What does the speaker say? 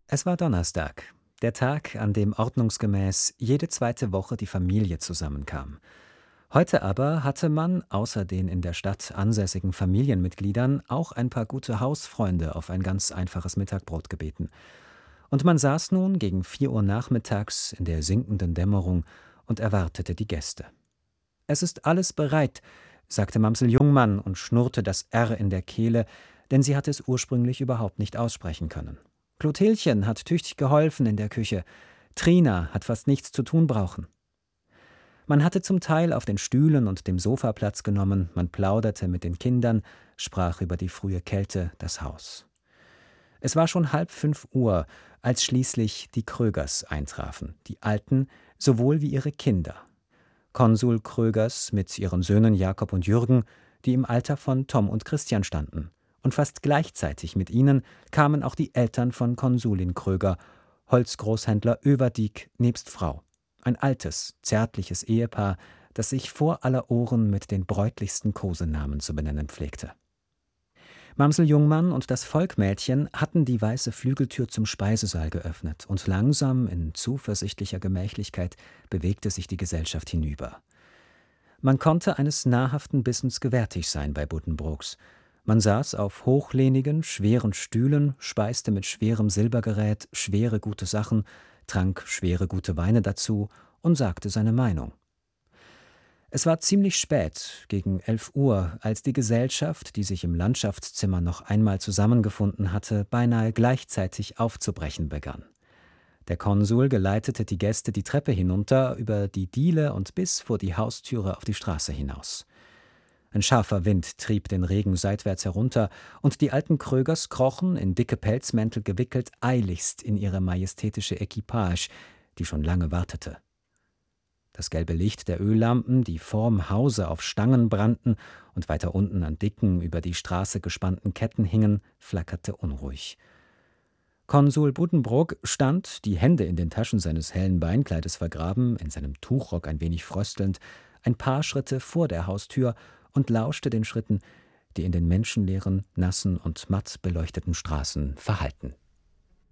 Es war Donnerstag, der Tag, an dem ordnungsgemäß jede zweite Woche die Familie zusammenkam. Heute aber hatte man, außer den in der Stadt ansässigen Familienmitgliedern, auch ein paar gute Hausfreunde auf ein ganz einfaches Mittagbrot gebeten. Und man saß nun gegen 4 Uhr nachmittags in der sinkenden Dämmerung und erwartete die Gäste. »Es ist alles bereit«, sagte Mamsell Jungmann und schnurrte das R in der Kehle, denn sie hatte es ursprünglich überhaupt nicht aussprechen können. »Clothildchen hat tüchtig geholfen in der Küche. Trina hat fast nichts zu tun brauchen.« Man hatte zum Teil auf den Stühlen und dem Sofa Platz genommen, man plauderte mit den Kindern, sprach über die frühe Kälte, das Haus. Es war schon 4:30 Uhr, als schließlich die Krögers eintrafen, die Alten sowohl wie ihre Kinder. Konsul Krögers mit ihren Söhnen Jakob und Jürgen, die im Alter von Tom und Christian standen. Und fast gleichzeitig mit ihnen kamen auch die Eltern von Konsulin Kröger, Holzgroßhändler Överdiek nebst Frau. Ein altes, zärtliches Ehepaar, das sich vor aller Ohren mit den bräutlichsten Kosenamen zu benennen pflegte. Mamsell Jungmann und das Volkmädchen hatten die weiße Flügeltür zum Speisesaal geöffnet, und langsam, in zuversichtlicher Gemächlichkeit, bewegte sich die Gesellschaft hinüber. Man konnte eines nahrhaften Bissens gewärtig sein bei Buddenbrooks. Man saß auf hochlehnigen, schweren Stühlen, speiste mit schwerem Silbergerät schwere gute Sachen, trank schwere gute Weine dazu und sagte seine Meinung. Es war ziemlich spät, gegen 11 Uhr, als die Gesellschaft, die sich im Landschaftszimmer noch einmal zusammengefunden hatte, beinahe gleichzeitig aufzubrechen begann. Der Konsul geleitete die Gäste die Treppe hinunter, über die Diele und bis vor die Haustüre auf die Straße hinaus. Ein scharfer Wind trieb den Regen seitwärts herunter, und die alten Krögers krochen, in dicke Pelzmäntel gewickelt, eiligst in ihre majestätische Equipage, die schon lange wartete. Das gelbe Licht der Öllampen, die vorm Hause auf Stangen brannten und weiter unten an dicken, über die Straße gespannten Ketten hingen, flackerte unruhig. Konsul Buddenbrook stand, die Hände in den Taschen seines hellen Beinkleides vergraben, in seinem Tuchrock ein wenig fröstelnd, ein paar Schritte vor der Haustür und lauschte den Schritten, die in den menschenleeren, nassen und matt beleuchteten Straßen verhallten.